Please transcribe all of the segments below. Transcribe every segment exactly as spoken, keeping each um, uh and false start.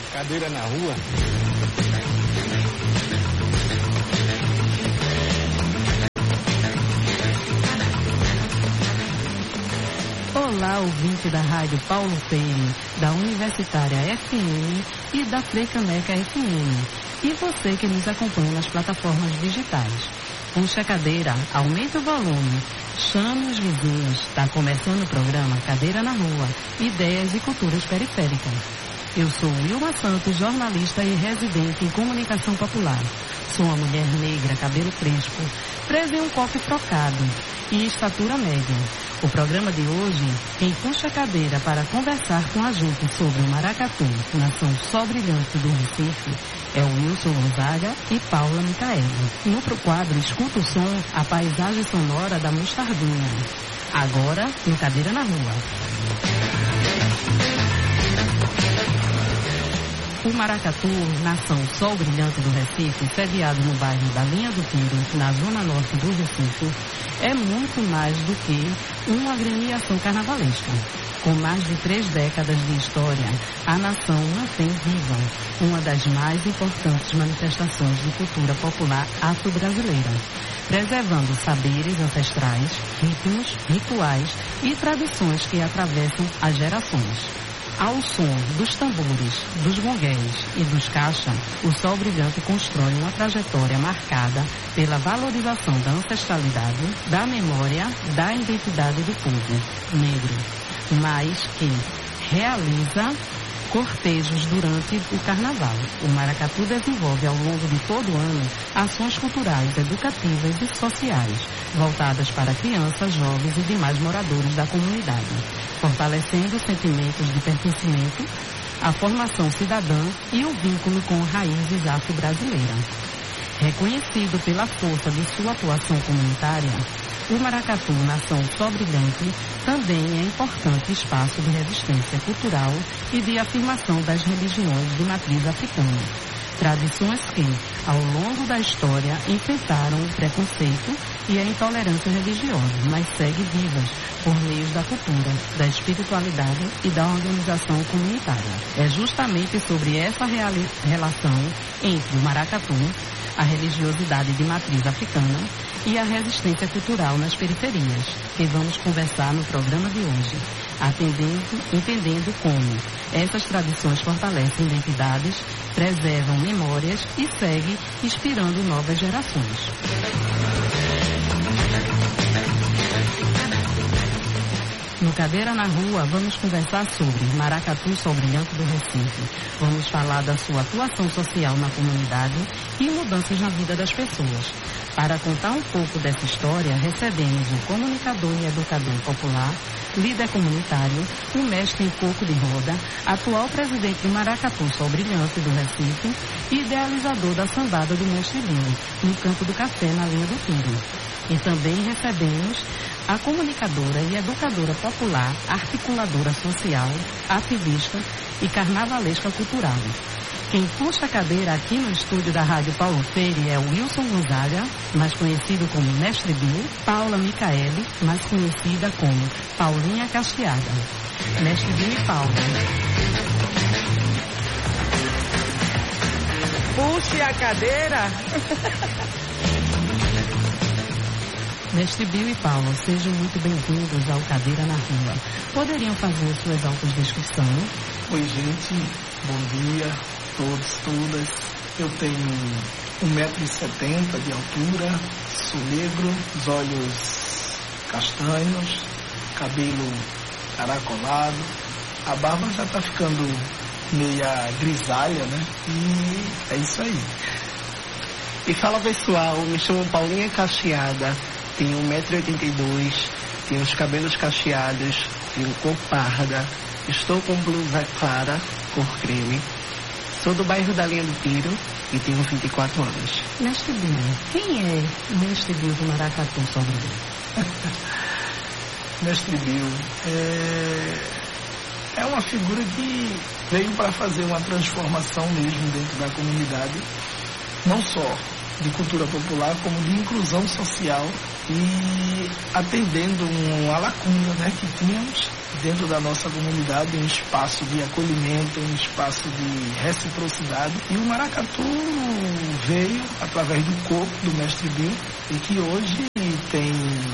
Cadeira na rua. Olá, ouvinte da Rádio Paulo Freire, da Universitária F M e da Freicaneca F M. E você que nos acompanha nas plataformas digitais. Puxa a cadeira, aumente o volume, chame os vizinhos. Está começando o programa Cadeira na Rua, Ideias e Culturas Periféricas. Eu sou Wilma Santos, jornalista e residente em comunicação popular. Sou uma mulher negra, cabelo crespo, presa em um coque trocado e estatura média. O programa de hoje, quem puxa a cadeira para conversar com a gente sobre o maracatu, nação só brilhante do Recife, é o Wilson Gonzaga e Paula Micaeli. No quadro Escuta o Som, a paisagem sonora da Mostardinha. Agora, no Cadeira na Rua. O maracatu, nação sol brilhante do Recife, sediado no bairro da Linha do Tiro, na zona norte do Recife, é muito mais do que uma agremiação carnavalesca. Com mais de três décadas de história, a nação mantém viva uma das mais importantes manifestações de cultura popular afro-brasileira, preservando saberes ancestrais, ritmos, rituais e tradições que atravessam as gerações. Ao som dos tambores, dos gonguéis e dos caixa, o Sol Brilhante constrói uma trajetória marcada pela valorização da ancestralidade, da memória, da identidade do povo negro, mas que realiza cortejos durante o carnaval. O maracatu desenvolve ao longo de todo o ano ações culturais, educativas e sociais, voltadas para crianças, jovens e demais moradores da comunidade, fortalecendo sentimentos de pertencimento, a formação cidadã e o vínculo com raízes afro-brasileiras. Reconhecido pela força de sua atuação comunitária, o maracatu, nação só brilhante, também é importante espaço de resistência cultural e de afirmação das religiões de matriz africana. Tradições que, ao longo da história, enfrentaram o preconceito e a intolerância religiosa, mas seguem vivas por meio da cultura, da espiritualidade e da organização comunitária. É justamente sobre essa relação entre o maracatu, a religiosidade de matriz africana e a resistência cultural nas periferias, que vamos conversar no programa de hoje, atendendo, entendendo como essas tradições fortalecem identidades, preservam memórias e seguem inspirando novas gerações. No Cadeira na Rua, vamos conversar sobre Maracatu Sol Brilhante do Recife. Vamos falar da sua atuação social na comunidade e mudanças na vida das pessoas. Para contar um pouco dessa história, recebemos o comunicador e educador popular, líder comunitário, o mestre em coco de roda, atual presidente do Maracatu Sol Brilhante do Recife e idealizador da sambada do Monstrinho, no Campo do Café, na Linha do Tiro. E também recebemos a comunicadora e educadora popular, articuladora social, ativista e carnavalesca cultural. Quem puxa a cadeira aqui no estúdio da Rádio Paulo Freire é o Wilson Gonzaga, mais conhecido como Mestre Bill, Paula Micaeli, mais conhecida como Paulinha Cacheada. Mestre Bill e Paula. Puxe a cadeira! Mestre Bill e Paula, sejam muito bem-vindos ao Cadeira na Rua. Poderiam fazer suas autodescrições? Oi, gente. Bom dia, todos, todas. Eu tenho um metro e setenta de altura, sou negro, os olhos castanhos, cabelo caracolado, a barba já está ficando meia grisalha, né? E é isso aí. E fala, pessoal, me chamo Paulinha Cacheada. Tenho um metro e oitenta e dois, tenho os cabelos cacheados, tenho cor parda, estou com blusa clara, cor creme, sou do bairro da Linha do Tiro e tenho vinte e quatro anos. Mestre Bill, quem é Mestre Bill do Maracatu Sol Brilhante? Mestre Bill é... é uma figura que veio para fazer uma transformação mesmo dentro da comunidade, não só de cultura popular como de inclusão social e atendendo uma lacuna, né, que tínhamos dentro da nossa comunidade, um espaço de acolhimento, um espaço de reciprocidade. E o maracatu veio através do corpo do mestre Bill e que hoje tem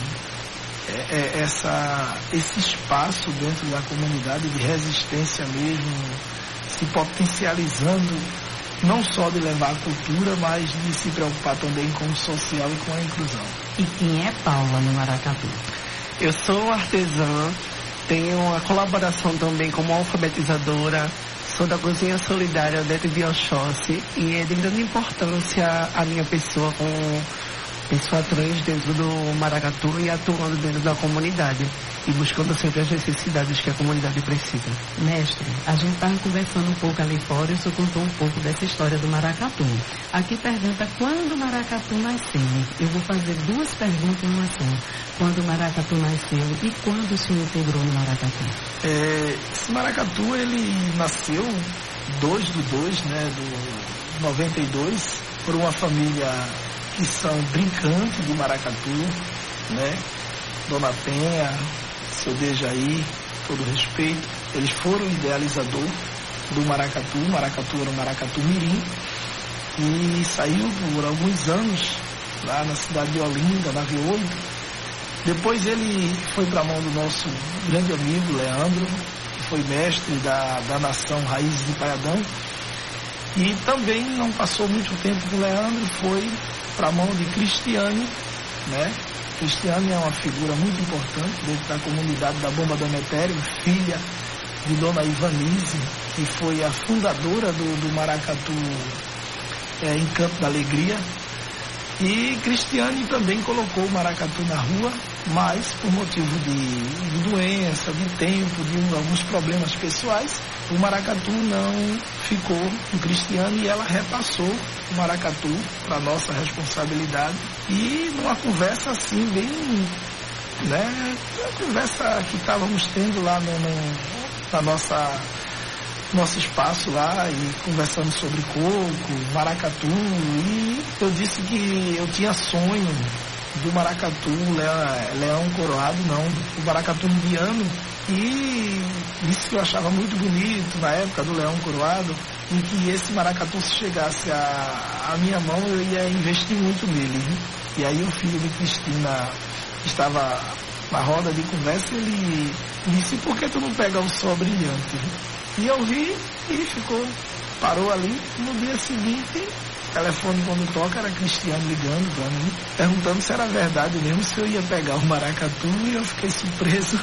é, é, essa, esse espaço dentro da comunidade de resistência mesmo, se potencializando, não só de levar a cultura, mas de se preocupar também com o social e com a inclusão. E quem é Paula no maracatu? Eu sou artesã, tenho a colaboração também como alfabetizadora, sou da Cozinha Solidária dentro de Oxóssi e é de grande importância a minha pessoa com pessoa trans dentro do maracatu e atuando dentro da comunidade e buscando sempre as necessidades que a comunidade precisa. Mestre, a gente estava conversando um pouco ali fora e o senhor contou um pouco dessa história do maracatu. Aqui pergunta quando o maracatu nasceu. Eu vou fazer duas perguntas em uma só. Quando o maracatu nasceu e quando o senhor integrou no maracatu? É, esse maracatu, ele nasceu dois do dois, né, do noventa e dois, por uma família que são brincantes de maracatu, né? Dona Penha, seu Dejaí, todo respeito. Eles foram idealizador do maracatu. O maracatu era o maracatu mirim e saiu por alguns anos lá na cidade de Olinda, na V oito. Depois ele foi para a mão do nosso grande amigo Leandro, que foi mestre da, da nação Raízes de Paiadão. E também não passou muito tempo com o Leandro, foi para a mão de Cristiane, né? Cristiane é uma figura muito importante dentro da comunidade da Bomba do Emetério, filha de Dona Ivanise, que foi a fundadora do, do maracatu é, Encanto da Alegria. E Cristiane também colocou o maracatu na rua, mas por motivo de, de doença, de tempo, de um, alguns problemas pessoais, o maracatu não ficou com Cristiane e ela repassou o maracatu para nossa responsabilidade. E numa conversa assim, bem, né, uma conversa que estávamos tendo lá no, no, na nossa nosso espaço lá e conversando sobre coco, maracatu, e eu disse que eu tinha sonho do maracatu, leão, leão coroado, não, o maracatu indiano, e disse que eu achava muito bonito na época do leão coroado e que esse maracatu, se chegasse à, à minha mão, eu ia investir muito nele. E aí o filho de Cristina estava na roda de conversa e ele disse, por que tu não pega o sol brilhante? E eu vi e ficou, parou ali. No dia seguinte, o telefone quando toca era Cristiano ligando para mim, perguntando se era verdade mesmo, se eu ia pegar o maracatu, e eu fiquei surpreso.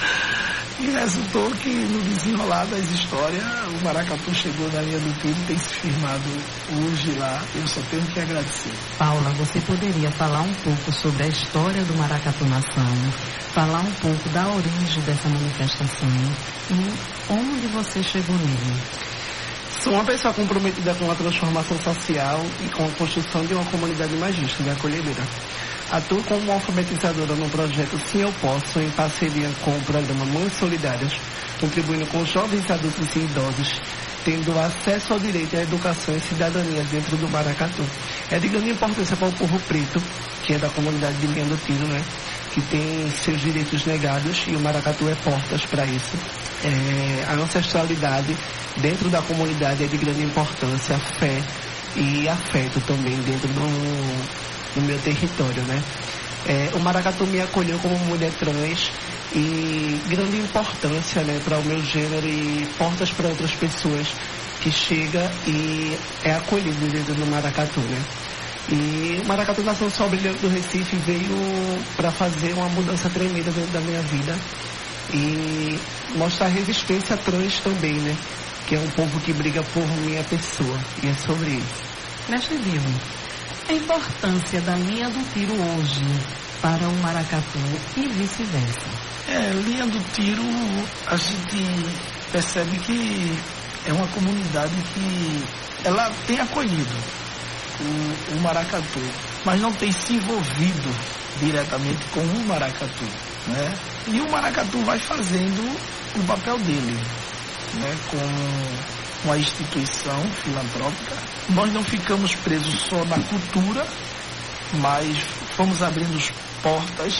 E resultou que no desenrolar das histórias, o maracatu chegou na linha do tiro e tem se firmado hoje lá. Eu só tenho que agradecer. Paula, você poderia falar um pouco sobre a história do Maracatu Nação, falar um pouco da origem dessa manifestação e onde você chegou nele? Sou uma pessoa comprometida com a transformação social e com a construção de uma comunidade mais justa e acolhedora. Atuo como alfabetizadora no projeto Sim Eu Posso, em parceria com o programa Mães Solidárias, contribuindo com jovens adultos e idosos, tendo acesso ao direito à educação e cidadania dentro do maracatu. É de grande importância para o povo preto, que é da comunidade de Linha do Tiro, né? Que tem seus direitos negados, e o maracatu é portas para isso. É, a ancestralidade dentro da comunidade é de grande importância, a fé e afeto também dentro do, do meu território, né? É, o maracatu me acolheu como mulher trans e grande importância, né, para o meu gênero e portas para outras pessoas que chega e é acolhido dentro do maracatu, né? E o Maracatu Nação Sol Brilhante do Recife veio para fazer uma mudança tremenda dentro da minha vida e mostrar resistência trans também, né? Que é um povo que briga por minha pessoa, e é sobre isso. Mestre Bill, a importância da linha do tiro hoje para o maracatu e vice-versa. É, linha do tiro, a gente percebe que é uma comunidade que ela tem acolhido o, o maracatu, mas não tem se envolvido diretamente com o maracatu, né? E o maracatu vai fazendo o papel dele, né? Com uma instituição filantrópica. Nós não ficamos presos só na cultura, mas fomos abrindo portas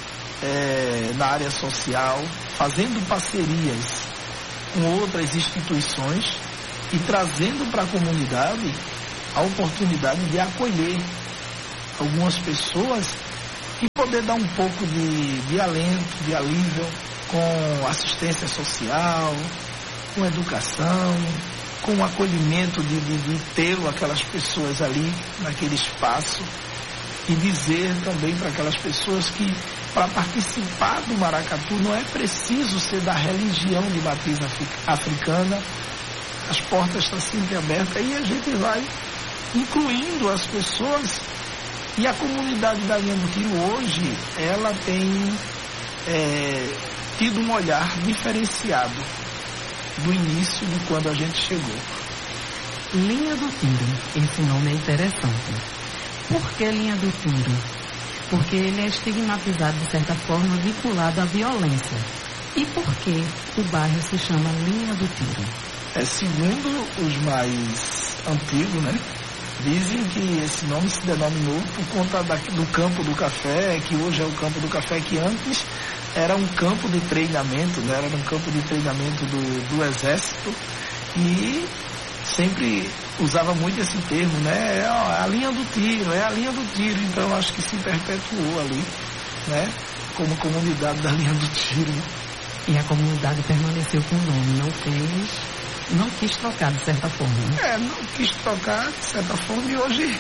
é, na área social, fazendo parcerias com outras instituições e trazendo para a comunidade a oportunidade de acolher algumas pessoas e poder dar um pouco de, de alento, de alívio, com assistência social, com educação, com o acolhimento de, de, de ter aquelas pessoas ali naquele espaço e dizer também para aquelas pessoas que para participar do maracatu não é preciso ser da religião de matriz africana, as portas estão sempre abertas e a gente vai incluindo as pessoas. E a comunidade da Linha do Tiro hoje, ela tem é, tido um olhar diferenciado do início de quando a gente chegou. Linha do Tiro, esse nome é interessante. Por que Linha do Tiro? Porque ele é estigmatizado, de certa forma, vinculado à violência. E por que o bairro se chama Linha do Tiro? É, segundo os mais antigos, né? Dizem que esse nome se denominou por conta da, do campo do café, que hoje é o campo do café, que antes era um campo de treinamento, né? Era um campo de treinamento do, do exército e sempre usava muito esse termo, né? É a linha do tiro, é a linha do tiro, então acho que se perpetuou ali, né? Como comunidade da linha do tiro. E a comunidade permaneceu com o nome, não fez... Não quis trocar, de certa forma. Né? É, não quis trocar, de certa forma, e hoje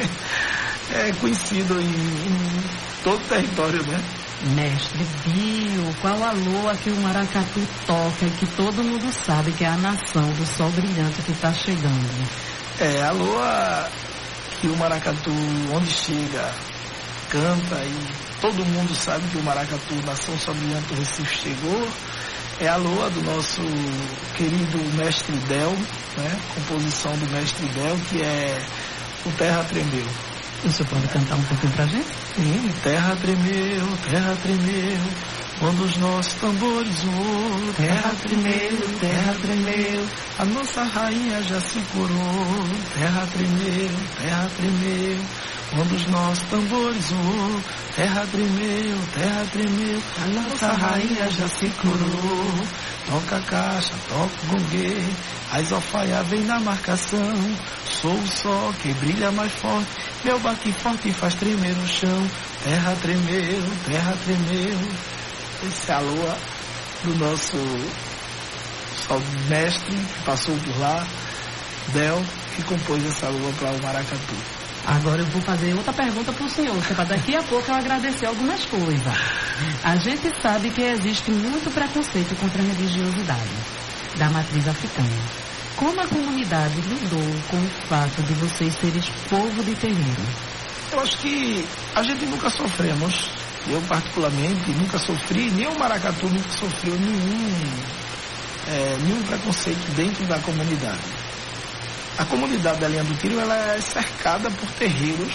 é conhecido em, em todo o território, né? Mestre Bio, qual a lua que o maracatu toca e que todo mundo sabe que é a nação do sol brilhante que está chegando? É, a lua que o maracatu, onde chega, canta e todo mundo sabe que o maracatu, nação sol brilhante do Recife, chegou. É a lua do nosso querido mestre Del, né? Composição do mestre Del, que é o Terra Tremeu. Você pode cantar um pouquinho pra gente? Sim, terra tremeu, terra tremeu, quando os nossos tambores voou. Terra tremeu, terra tremeu, a nossa rainha já se curou. Terra tremeu, terra tremeu, quando os nossos tambores voou. Terra tremeu, terra tremeu, a nossa rainha já se curou. Toca a caixa, toca o gongue, as alfaias vem na marcação. Sou o sol que brilha mais forte, meu bate forte faz tremer o chão. Terra tremeu, terra tremeu. Esse é a lua do nosso sol mestre que passou por lá, Del, que compôs essa lua para o maracatu. Agora eu vou fazer outra pergunta para o senhor, para daqui a pouco eu agradecer algumas coisas. A gente sabe que existe muito preconceito contra a religiosidade da matriz africana. Como a comunidade lidou com o fato de vocês serem povo de terreiro? Eu acho que a gente nunca sofremos, eu particularmente nunca sofri, nem o maracatu nunca sofreu nenhum, é, nenhum preconceito dentro da comunidade. A comunidade da Linha do Tiro, ela é cercada por terreiros,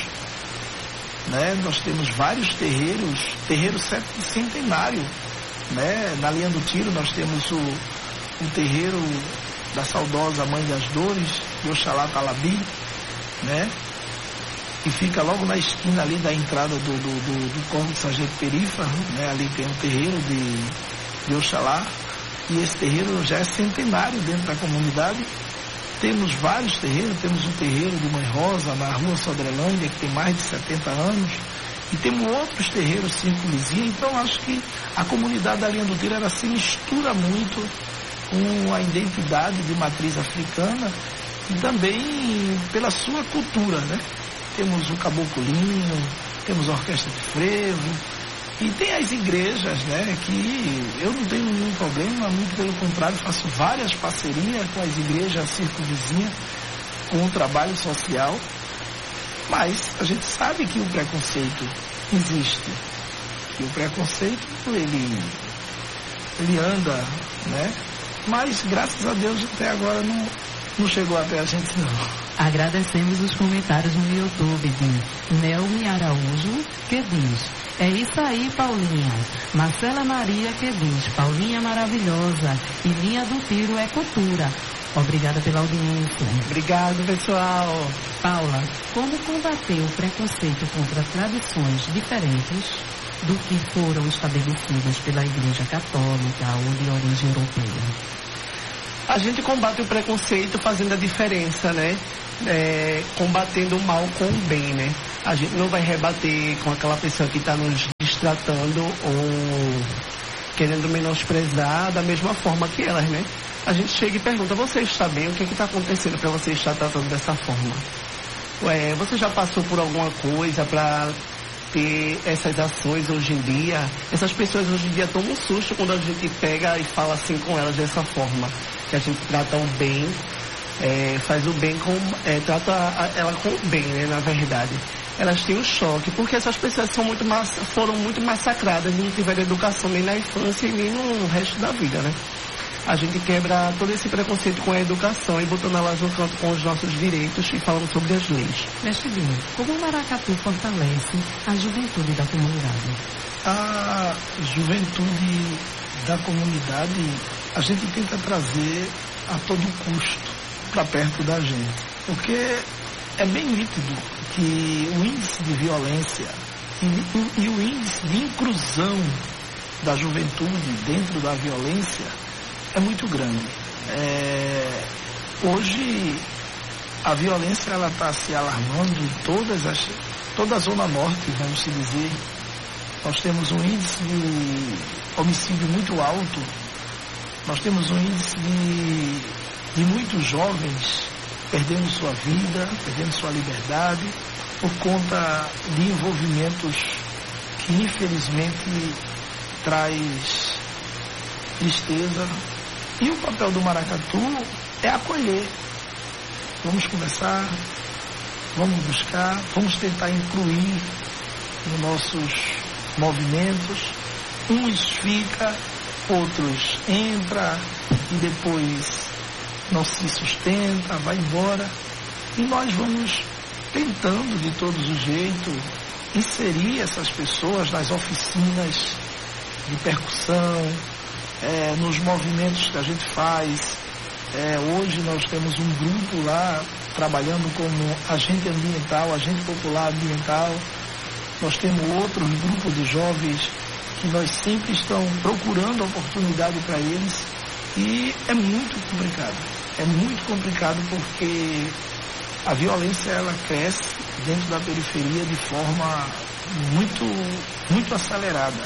né? Nós temos vários terreiros, terreiro centenário, né? Na Linha do Tiro nós temos o, o terreiro da saudosa Mãe das Dores, de Oxalá Talabi, né? Que fica logo na esquina ali da entrada do, do, do, do Corvo de Sargento Perifa, né? Ali tem um terreiro de, de Oxalá, e esse terreiro já é centenário dentro da comunidade. Temos vários terreiros, temos um terreiro de Mãe Rosa, na rua Sodrelândia, que tem mais de setenta anos, e temos outros terreiros cinco vizinhos. Então acho que a comunidade da Linha do Tiro, ela se mistura muito com a identidade de matriz africana e também pela sua cultura, né? Temos o caboclinho, temos a orquestra de frevo, e tem as igrejas, né, que eu não tenho nenhum problema, muito pelo contrário, faço várias parcerias com as igrejas circunvizinhas, com o trabalho social, mas a gente sabe que o preconceito existe, que o preconceito, ele, ele anda, né, mas graças a Deus até agora não, não chegou até a gente não. Agradecemos os comentários no YouTube de Nelmi Araújo, que diz: é isso aí, Paulinha. Marcela Maria, que diz: Paulinha maravilhosa. E Linha do Tiro é cultura. Obrigada pela audiência. Obrigado, pessoal. Paula, como combater o preconceito contra tradições diferentes do que foram estabelecidas pela Igreja Católica ou de origem europeia? A gente combate o preconceito fazendo a diferença, né? É, combatendo o mal com o bem, né? A gente não vai rebater com aquela pessoa que está nos distratando ou querendo menosprezar da mesma forma que elas, né? A gente chega e pergunta, você está bem? O que está acontecendo para você estar tratando dessa forma? Ué, você já passou por alguma coisa para ter essas ações hoje em dia? Essas pessoas hoje em dia tomam um susto quando a gente pega e fala assim com elas dessa forma. Que a gente trata o bem, é, faz o bem com... É, trata a, ela com o bem, né, na verdade. Elas têm um choque, porque essas pessoas são muito mass, foram muito massacradas, não tiveram educação nem na infância e nem no resto da vida, né? A gente quebra todo esse preconceito com a educação e botando elas no canto com os nossos direitos e falando sobre as leis. Mestre Binho, como o Maracatu fortalece a juventude da comunidade? A juventude da comunidade, a gente tenta trazer a todo custo para perto da gente. Porque é bem nítido que o índice de violência e, e o índice de inclusão da juventude dentro da violência é muito grande. É, hoje a violência ela está se alarmando em todas as, toda a zona norte, vamos se dizer. Nós temos um índice de homicídio muito alto, nós temos um índice de, de muitos jovens perdendo sua vida, perdendo sua liberdade, por conta de envolvimentos que infelizmente traz tristeza. E o papel do Maracatu é acolher. Vamos conversar, vamos buscar, vamos tentar incluir nos nossos movimentos. Uns fica, outros entra e depois não se sustenta, vai embora. E nós vamos tentando de todos os jeitos inserir essas pessoas nas oficinas de percussão, É, nos movimentos que a gente faz. É, hoje nós temos um grupo lá trabalhando como agente ambiental, agente popular ambiental. Nós temos outro grupo de jovens que nós sempre estamos procurando oportunidade para eles. E é muito complicado. É muito complicado porque a violência ela cresce dentro da periferia de forma muito, muito acelerada.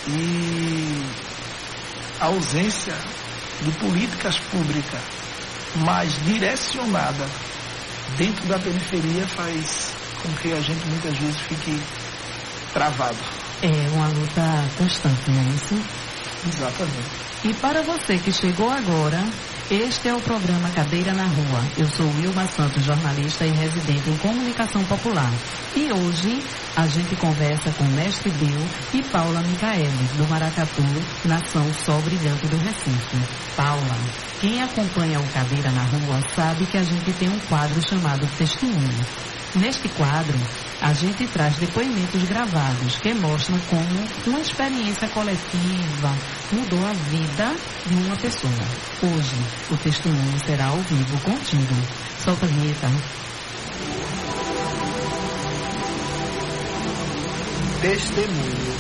E a ausência de políticas públicas mais direcionada dentro da periferia faz com que a gente muitas vezes fique travado. É uma luta constante, não é isso? Exatamente. E para você que chegou agora, este é o programa Cadeira na Rua. Eu sou Wilma Santos, jornalista e residente em comunicação popular. E hoje a gente conversa com Mestre Bill e Paula Micaeli, do Maracatu, Nação Sol Brilhante do Recife. Paula, quem acompanha o Cadeira na Rua sabe que a gente tem um quadro chamado Testemunho. Neste quadro, a gente traz depoimentos gravados que mostram como uma experiência coletiva mudou a vida de uma pessoa. Hoje, o testemunho será ao vivo contigo. Solta a vinheta. Testemunho.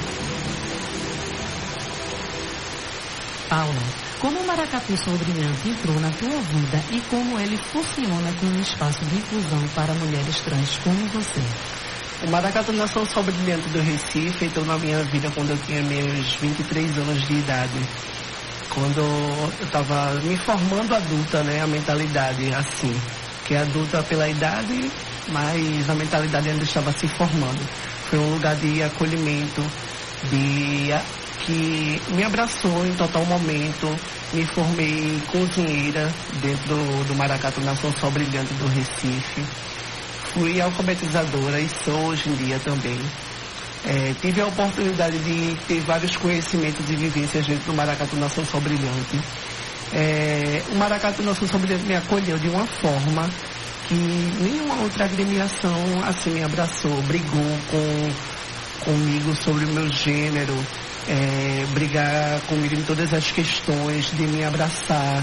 Paula, como o Maracatu Sol Brilhante entrou na tua vida e como ele funciona como um espaço de inclusão para mulheres trans como você? O Maracatu Nação Sol Brilhante do Recife entrou na minha vida quando eu tinha meus vinte e três anos de idade. Quando eu estava me formando adulta, né? A mentalidade assim, que é adulta pela idade, mas a mentalidade ainda estava se formando. Foi um lugar de acolhimento, de, que me abraçou em total momento. Me formei cozinheira dentro do, do Maracatu Nação Sol Brilhante do Recife. Fui alfabetizadora e sou hoje em dia também. É, tive a oportunidade de ter vários conhecimentos e vivências dentro do Maracatu Nação Sol Brilhante. É, o Maracatu Nação Sol Brilhante me acolheu de uma forma que nenhuma outra agremiação assim me abraçou, brigou com, comigo sobre o meu gênero, é, brigar comigo em todas as questões, de me abraçar,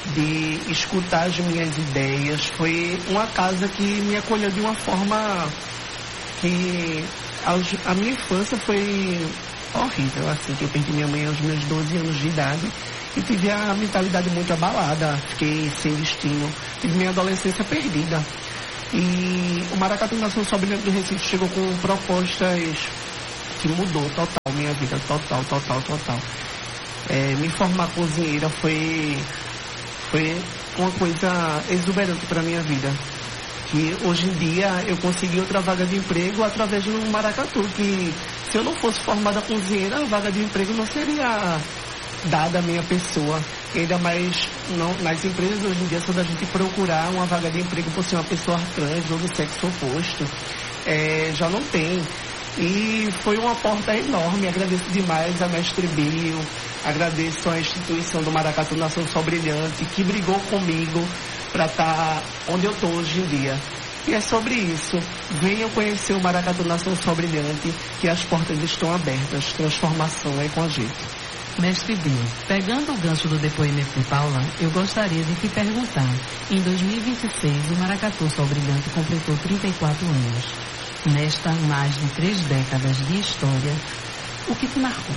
de escutar as minhas ideias. Foi uma casa que me acolheu de uma forma que a minha infância foi horrível, assim, que eu perdi minha mãe aos meus doze anos de idade e tive a mentalidade muito abalada, fiquei sem destino, tive minha adolescência perdida. E o Maracatu Nação Sol Brilhante do Recife chegou com propostas que mudou total minha vida, total, total, total. É, me formar cozinheira foi, foi uma coisa exuberante para minha vida. Que hoje em dia eu consegui outra vaga de emprego através do Maracatu, que se eu não fosse formada cozinheira, a vaga de emprego não seria dada à minha pessoa. E ainda mais não, nas empresas hoje em dia, só da gente procurar uma vaga de emprego por ser uma pessoa trans ou do sexo oposto, é, já não tem. E foi uma porta enorme. Agradeço demais a Mestre Bio, agradeço a instituição do Maracatu Nação Sol Brilhante, que brigou comigo para estar onde eu estou hoje em dia. E é sobre isso. Venham conhecer o Maracatu Nação Sol Brilhante, que as portas estão abertas. Transformação é com a gente. Mestre Bio, pegando o gancho do depoimento de Paula, eu gostaria de te perguntar. Em dois mil e vinte e seis, o Maracatu Sol Brilhante completou trinta e quatro anos. Nesta mais de três décadas de história, o que te marcou?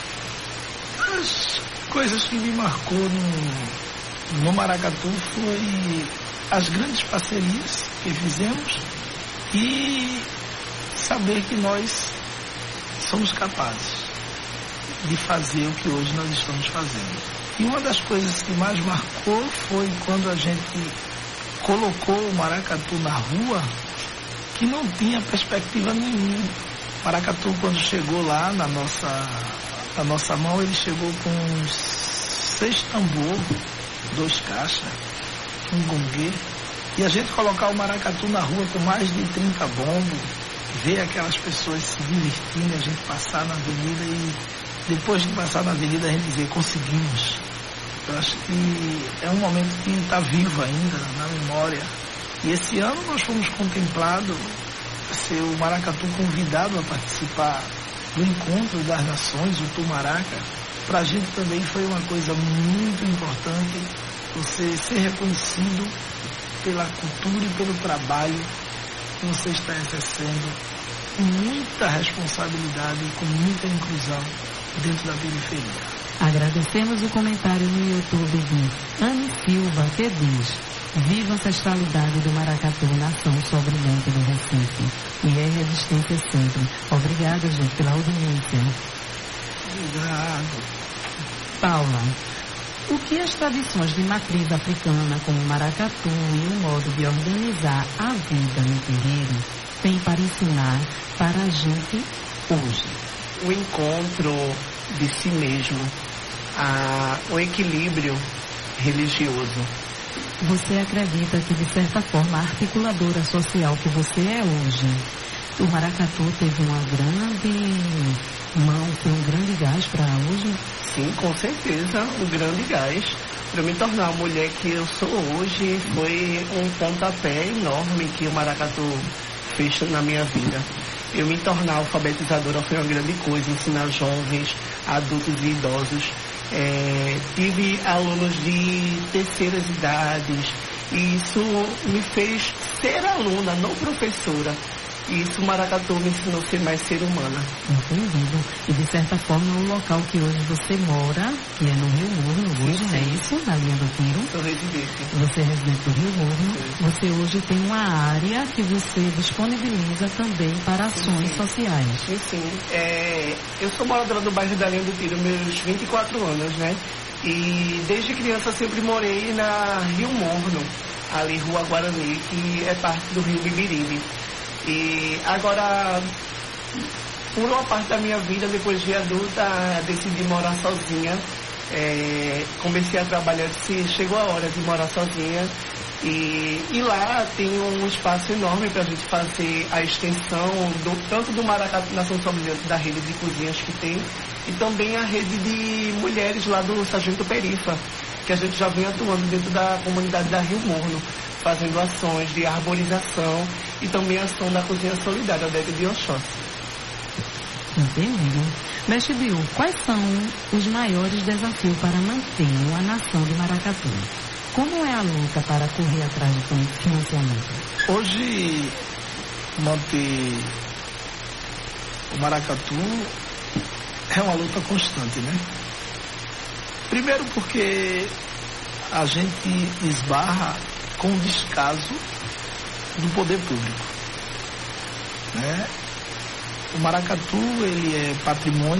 As coisas que me marcou no, no Maracatu foi as grandes parcerias que fizemos e saber que nós somos capazes de fazer o que hoje nós estamos fazendo. E uma das coisas que mais marcou foi quando a gente colocou o Maracatu na rua, que não tinha perspectiva nenhuma. O Maracatu, quando chegou lá na nossa, na nossa mão, ele chegou com uns seis tambor, dois caixas, um gongue, e a gente colocar o Maracatu na rua com mais de trinta bombos, ver aquelas pessoas se divertindo, a gente passar na avenida e depois de passar na avenida a gente dizer, conseguimos. Eu acho que é um momento que está vivo ainda na memória. E esse ano nós fomos contemplados, ser o Maracatu convidado a participar do Encontro das Nações, o Tumaraca. Para a gente também foi uma coisa muito importante, você ser reconhecido pela cultura e pelo trabalho que você está exercendo com muita responsabilidade e com muita inclusão dentro da periferia. Agradecemos o comentário no YouTube de Anne Silva, que diz: viva a ancestralidade do Maracatu, nação Sol Brilhante do Recife. E é resistência sempre. Obrigada, gente, pela audiência. Obrigado. Paula, o que as tradições de matriz africana, como o Maracatu e o modo de organizar a vida no terreiro, tem para ensinar para a gente hoje? O encontro de si mesmo, a, o equilíbrio religioso. Você acredita que, de certa forma, a articuladora social que você é hoje, o Maracatu teve uma grande mão, foi um grande gás para hoje? Sim, com certeza, um grande gás. Para me tornar a mulher que eu sou hoje, foi um pontapé enorme que o Maracatu fez na minha vida. Eu me tornar alfabetizadora foi uma grande coisa, ensinar jovens, adultos e idosos. É, tive alunos de terceiras idades e isso me fez ser aluna, não professora. E isso o Maracatu me ensinou a ser mais ser humana. Entendido. E de certa forma o local que hoje você mora, que é no Rio Morno, hoje, não é isso? Na linha do Tiro. Sou residente. Você é residente do Rio Morno. Sim. Você hoje tem uma área que você disponibiliza também para ações sim, sim. sociais. Sim, sim. É, eu sou moradora do bairro da linha do Tiro, meus vinte e quatro anos, né? E desde criança sempre morei na Rio Morno, ali Rua Guarani, que é parte do Rio Bibiribe. E agora, por uma parte da minha vida, depois de adulta, decidi morar sozinha. É, comecei a trabalhar, disse, chegou a hora de morar sozinha. E, e lá tem um espaço enorme para a gente fazer a extensão, do, tanto do Maracatu Nação Sol Brilhante, da rede de cozinhas que tem, e também a rede de mulheres lá do Sargento Perifa, que a gente já vem atuando dentro da comunidade da Rio Morno, fazendo ações de arborização e também a ação da cozinha solidária, da Dega de Oxóssi. Entendi. Mestre Bio, quais são os maiores desafios para manter a nação de Maracatu? Como é a luta para correr atrás de financiamento? Hoje, manter o maracatu é uma luta constante, né? Primeiro porque a gente esbarra com o descaso do poder público, né? O maracatu, ele é patrimônio